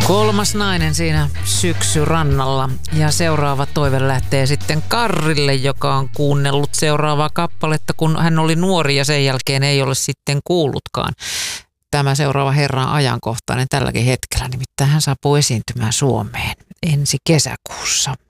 Kolmas nainen siinä syksyrannalla ja seuraava toive lähtee sitten Karrille, joka on kuunnellut seuraavaa kappaletta, kun hän oli nuori ja sen jälkeen ei ole sitten kuullutkaan. Tämä seuraava herra on ajankohtainen tälläkin hetkellä, nimittäin hän saapuu esiintymään Suomeen ensi kesäkuussa.